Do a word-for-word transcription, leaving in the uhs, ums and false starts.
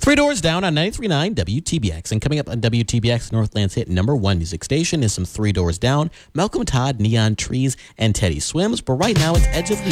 Three Doors Down on ninety-three point nine W T B X. And coming up on W T B X, Northland's hit number one music station is some Three Doors Down, Malcolm Todd, Neon Trees, and Teddy Swims. But right now, it's Edge of the